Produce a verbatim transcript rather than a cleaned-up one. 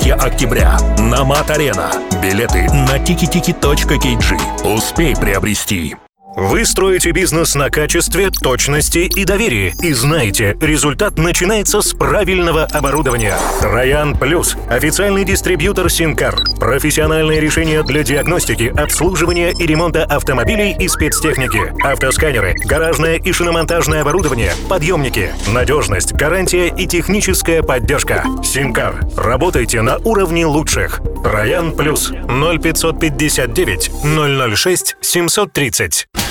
третьего октября на Мат-Арена. Билеты на тики-тики точка кей джи. Успей приобрести. Вы строите бизнес на качестве, точности и доверии. И знаете, результат начинается с правильного оборудования. Троян Плюс. Официальный дистрибьютор Синкар. Профессиональные решения для диагностики, обслуживания и ремонта автомобилей и спецтехники. Автосканеры, гаражное и шиномонтажное оборудование, подъемники. Надежность, гарантия и техническая поддержка. Синкар. Работайте на уровне лучших. Троян Плюс. ноль пятьсот пятьдесят девять ноль ноль шесть семьсот тридцать.